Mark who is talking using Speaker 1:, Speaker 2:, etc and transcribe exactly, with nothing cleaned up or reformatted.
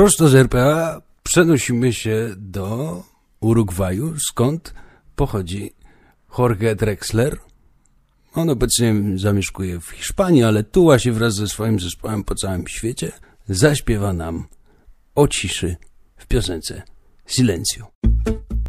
Speaker 1: Prosto z R P A przenosimy się do Urugwaju, skąd pochodzi Jorge Drexler. On obecnie zamieszkuje w Hiszpanii, ale tuła się wraz ze swoim zespołem po całym świecie. Zaśpiewa nam o ciszy w piosence Silencio.